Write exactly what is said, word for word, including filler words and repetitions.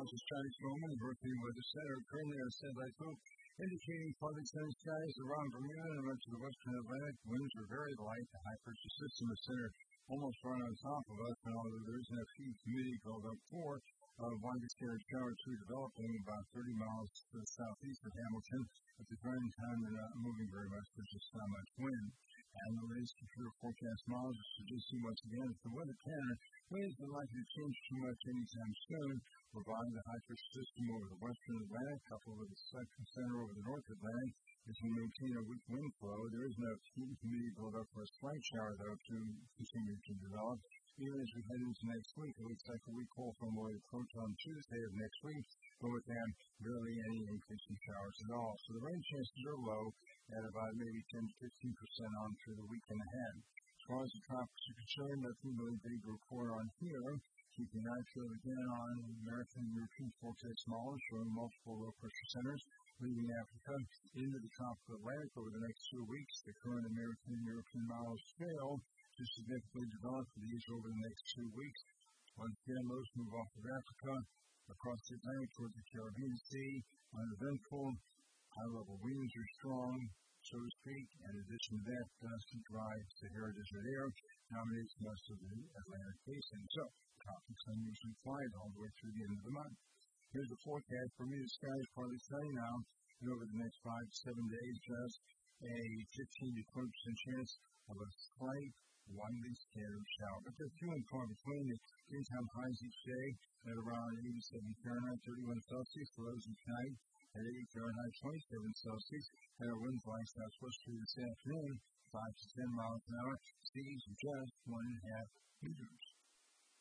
miles of Scotty Coleman, the Hurricane Weather Center, currently on standby two, indicating partly sunny skies around Bermuda and much of the western Atlantic. Winds are very light. The high pressure system is centered almost right on top of us, and although there is enough heat, humidity build up for uh, widely scattered showers too, developing about thirty miles to the southeast of Hamilton. At the current time, they're not moving very much. There's just not much wind. And the latest computer forecast models are suggesting once again that the weather pattern winds are likely to change too much anytime soon, providing the high pressure system over the western Atlantic, coupled with the second center over the north Atlantic, as we maintain a weak wind flow. There is no heat and humidity build up for a slight shower, though, to continue to develop. Even as we head into next week, it looks like a weak cold front will approach on Tuesday of next week, but with them, barely any increase in showers at all. So the rain chances are low at about maybe ten to fifteen percent on through the weekend ahead. As far as the tropics are concerned, nothing really big to report on here. Keeping an eye field again on American and European forecast models showing multiple low pressure centers leaving Africa into the tropical Atlantic over the next two weeks. The current American and European models fail to significantly develop these over the next two weeks. Once again, those move off of Africa across the Atlantic towards the Caribbean Sea. Uneventful, high-level winds are strong, so to speak. In addition to that, dusty, dry Sahara Desert air dominates most of the Atlantic basin. So, tropics unusually quiet all the way through the end of the month. Here's the forecast. Bermuda skies partly sunny now, and over the next five to seven days, just a fifteen to twenty percent chance of a slight, widely scattered shower. But they're few and far between. The daytime highs each day at around eighty-seven Fahrenheit, thirty-one Celsius, lows each night at eighty Fahrenheit, twenty-seven Celsius, and our winds lie southwesterly this afternoon, five to ten miles an hour, seas just one and a half meters.